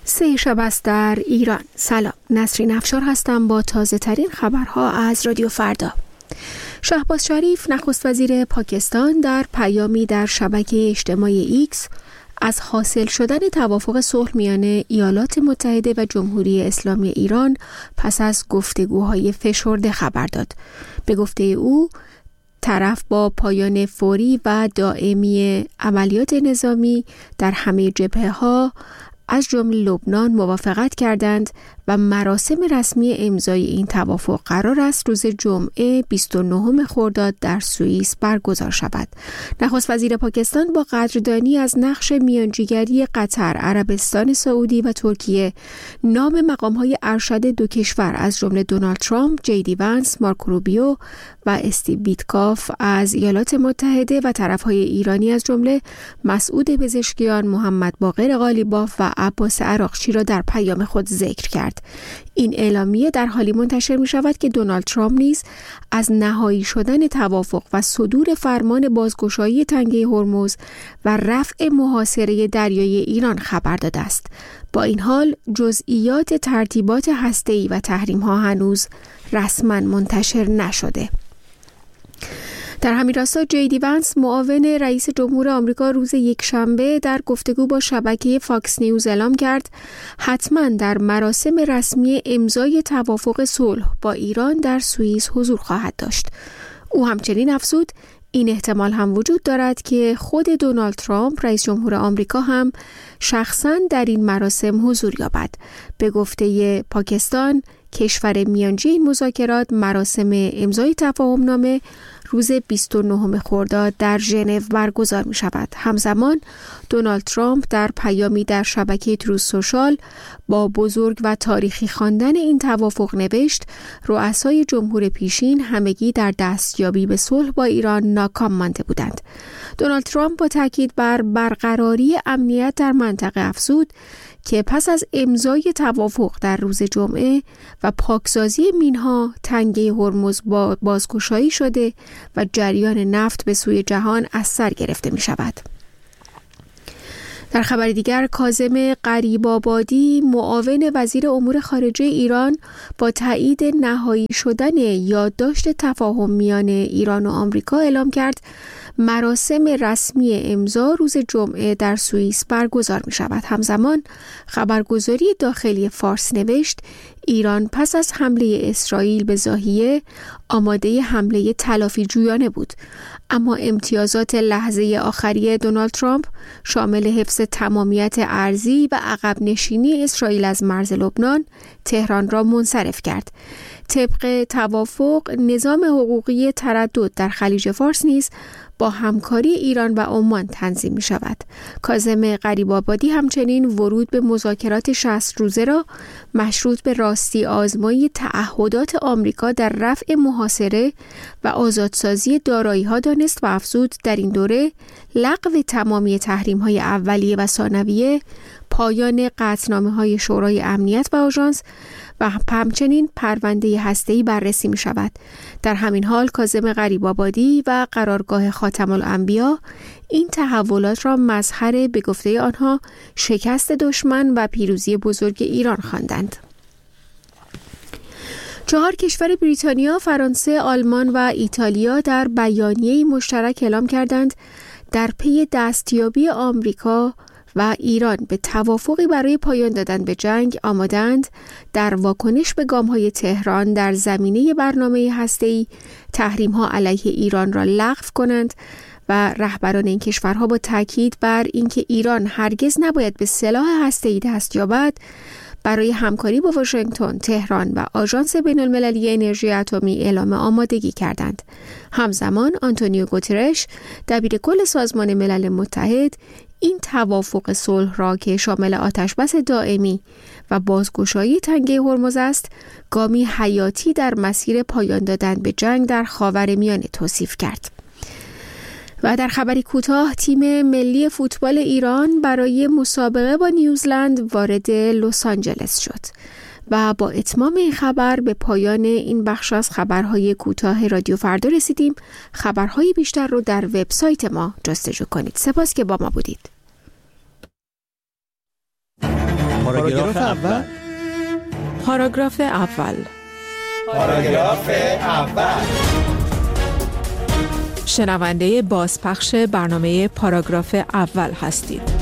سه شب است در ایران. سلام، نسرین افشار هستم با تازه ترین خبرها از رادیو فردا. شهباز شریف نخست وزیر پاکستان در پیامی در شبکه اجتماعی ایکس از حاصل شدن توافق صلح میان ایالات متحده و جمهوری اسلامی ایران پس از گفتگوهای فشرده خبر داد. به گفته او طرف با پایان فوری و دائمی عملیات نظامی در همه جبهه‌ها از جمله لبنان موافقت کردند و مراسم رسمی امضای این توافق قرار است روز جمعه 29 خرداد در سوئیس برگزار شود. نخست وزیر پاکستان با قدردانی از نقش میانجیگری قطر، عربستان سعودی و ترکیه نام مقام‌های ارشد دو کشور از جمله دونالد ترامپ، جی دی ونس، مارکو روبیو و استیو ویتکاف از ایالات متحده و طرف‌های ایرانی از جمله مسعود پزشکیان، محمد باقر قالیباف و عباس عراقچی را در پیام خود ذکر کرد. این اعلامیه در حالی منتشر می شود که دونالد ترامپ نیز از نهایی شدن توافق و صدور فرمان بازگشایی تنگه هرمز و رفع محاصره دریایی ایران خبر داده است. با این حال جزئیات ترتیبات هسته‌ای و تحریم‌ها هنوز رسما منتشر نشده. در همین راستا جی دی ونس معاون رئیس جمهور آمریکا روز یکشنبه در گفتگو با شبکه فاکس نیوز اعلام کرد حتما در مراسم رسمی امضای توافق صلح با ایران در سوئیس حضور خواهد داشت. او همچنین افزود این احتمال هم وجود دارد که خود دونالد ترامپ رئیس جمهور آمریکا هم شخصا در این مراسم حضور یابد. به گفته پاکستان کشور میانجی این مذاکرات مراسم امضای تفاهمنامه روز 29 خرداد در ژنو برگزار می شود. همزمان دونالد ترامپ در پیامی در شبکه تروث سوشال با بزرگ و تاریخی خواندن این توافق نوشت رؤسای جمهور پیشین همگی در دستیابی به صلح با ایران ناکام مانده بودند. دونالد ترامپ با تاکید بر برقراری امنیت در منطقه افزود که پس از امضای توافق در روز جمعه و پاکسازی مینها تنگه هرمز بازگشایی شده و جریان نفت به سوی جهان از سر گرفته می شود. در خبر دیگر کاظم غریب‌آبادی معاون وزیر امور خارجه ایران با تایید نهایی شدن یادداشت تفاهم میان ایران و آمریکا اعلام کرد مراسم رسمی امضا روز جمعه در سوئیس برگزار می شود. همزمان خبرگزاری داخلی فارس نوشت ایران پس از حمله اسرائیل به ضاحیه آماده حمله تلافی جویانه بود، اما امتیازات لحظه آخری دونالد ترامپ شامل حفظ تمامیت ارضی و عقب نشینی اسرائیل از مرز لبنان تهران را منصرف کرد. طبق توافق نظام حقوقی تردد در خلیج فارس نیز با همکاری ایران و عمان تنظیم می شود. کاظم غریب‌آبادی همچنین ورود به مذاکرات 60 روزه را مشروط به راستی آزمایی تعهدات آمریکا در رفع محاصره و آزادسازی دارایی‌ها دانست و افزود در این دوره لغو تمامی تحریم‌های اولیه و ثانویه، پایان قطعنامه‌های شورای امنیت و آژانس و همچنین پرونده هسته‌ای بررسی می شود. در همین حال کاظم غریب‌آبادی و قرارگاه خاتم الانبیا این تحولات را مظهر به گفته آنها شکست دشمن و پیروزی بزرگ ایران خواندند. 4 کشور بریتانیا، فرانسه، آلمان و ایتالیا در بیانیه‌ای مشترک اعلام کردند در پی دستیابی آمریکا و ایران به توافقی برای پایان دادن به جنگ آمادند در واکنش به گام‌های تهران در زمینه برنامه هسته‌ای تحریم‌ها علیه ایران را لغو کنند و رهبران این کشورها با تاکید بر اینکه ایران هرگز نباید به سلاح هسته‌ای دست یابد برای همکاری با واشنگتن، تهران و آژانس بین‌المللی انرژی اتمی اعلام آمادگی کردند. همزمان آنتونیو گوترش دبیرکل سازمان ملل متحد این توافق صلح را که شامل آتشبس دائمی و بازگشایی تنگه هرمز است، گامی حیاتی در مسیر پایان دادن به جنگ در خاورمیانه توصیف کرد. و در خبری کوتاه تیم ملی فوتبال ایران برای مسابقه با نیوزلند وارد لس آنجلس شد. و با اتمام این خبر به پایان این بخش از خبرهای کوتاه رادیو فردا رسیدیم. خبرهای بیشتر رو در وبسایت ما جستجو کنید. سپاس که با ما بودید. پاراگراف اول. پاراگراف اول. پاراگراف اول. شنونده بازپخش برنامه پاراگراف اول هستید.